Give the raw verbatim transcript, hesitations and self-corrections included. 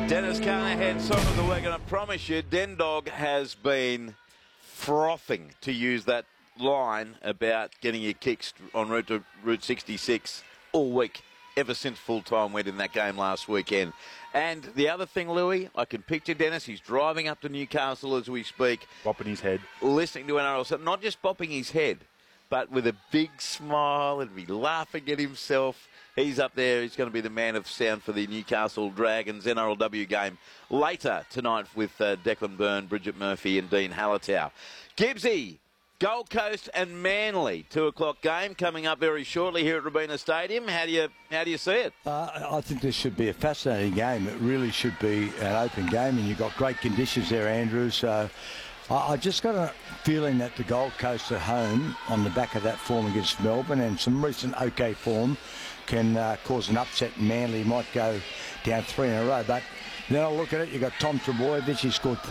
Dennis Carnahan, song of the week, and I promise you, Den Dog has been frothing, to use that line about getting your kicks en route to Route sixty-six all week, ever since full-time went in that game last weekend. And the other thing, Louis, I can picture Dennis, he's driving up to Newcastle as we speak. Bopping his head. Listening to N R L, so not just bopping his head, but with a big smile and be laughing at himself. He's up there. He's going to be the man of sound for the Newcastle Dragons N R L W game later tonight with uh, Declan Byrne, Bridget Murphy and Dean Hallertau. Gibbsy, Gold Coast and Manly, two o'clock game coming up very shortly here at Robina Stadium. How do you how do you see it? Uh, I think this should be a fascinating game. It really should be an open game, and you've got great conditions there, Andrew. So I, I just got a feeling that the Gold Coast at home, on the back of that form against Melbourne and some recent OK form, can uh, cause an upset. Manly might go down three in a row. But then I look at it, you've got Tom Trbojevic, he scored